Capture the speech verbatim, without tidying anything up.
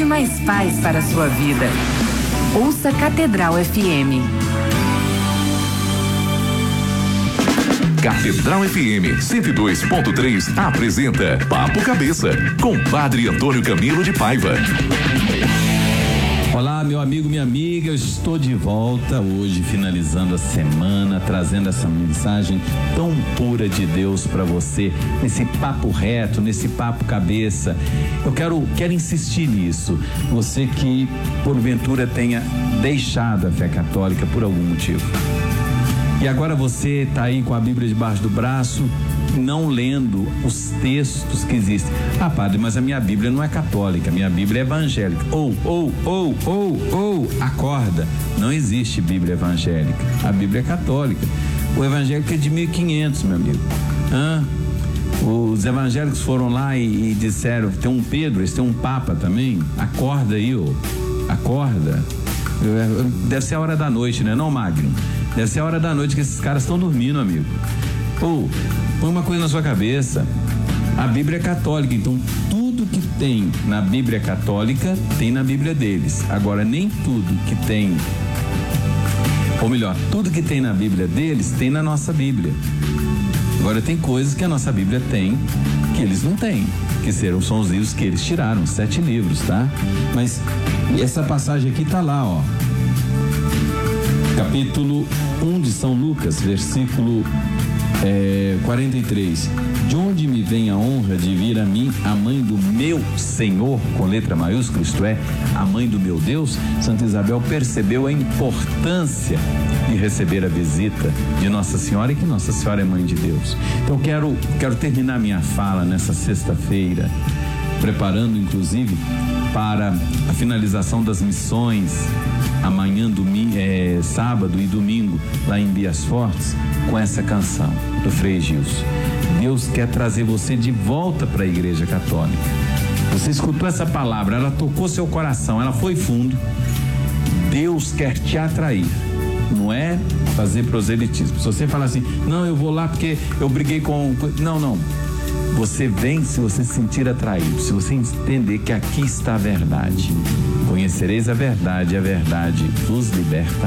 e mais paz para a sua vida. Ouça Catedral F M. Catedral F M cento e dois ponto três apresenta Papo Cabeça com Padre Antônio Camilo de Paiva. Olá, meu amigo, minha amiga, eu estou de volta hoje, finalizando a semana, trazendo essa mensagem tão pura de Deus para você, nesse papo reto, nesse papo cabeça. Eu quero, quero insistir nisso. Você que porventura tenha deixado a fé católica por algum motivo. E agora você está aí com a Bíblia debaixo do braço, não lendo os textos que existem. Ah, padre, mas a minha Bíblia não é católica, a minha Bíblia é evangélica. Ou, ou, ou, ou, ou, acorda. Não existe Bíblia evangélica. A Bíblia é católica. O evangélico é de mil e quinhentos, meu amigo. Hã? Os evangélicos foram lá e, e disseram, tem um Pedro, eles têm um Papa também. Acorda aí, ô. Acorda. Deve ser a hora da noite, né? Não, Magno? Deve ser a hora da noite que esses caras estão dormindo, amigo. Ou, põe uma coisa na sua cabeça. A Bíblia é católica, então tudo que tem na Bíblia católica tem na Bíblia deles. Agora, nem tudo que tem, ou melhor, tudo que tem na Bíblia deles tem na nossa Bíblia. Agora, tem coisas que a nossa Bíblia tem que eles não têm, que serão, são os livros que eles tiraram, sete livros, tá? Mas essa passagem aqui tá lá, ó. Capítulo um de São Lucas, versículo é, quarenta e três. De onde me vem a honra de vir a mim a mãe do meu Senhor, com letra maiúscula, isto é, a mãe do meu Deus? Santa Isabel percebeu a importância de receber a visita de Nossa Senhora e que Nossa Senhora é mãe de Deus. Então quero, quero terminar minha fala nessa sexta-feira, preparando inclusive para a finalização das missões amanhã, domingo, é, sábado e domingo, lá em Bias Fortes, com essa canção do Frei Gilson. Deus quer trazer você de volta para a Igreja Católica. Você escutou essa palavra, ela tocou seu coração, ela foi fundo. Deus quer te atrair. Não é fazer proselitismo. Se você falar assim, não, eu vou lá porque eu briguei com... Não, não. Você vem se você se sentir atraído, se você entender que aqui está a verdade. Conhecereis a verdade, a verdade vos liberta.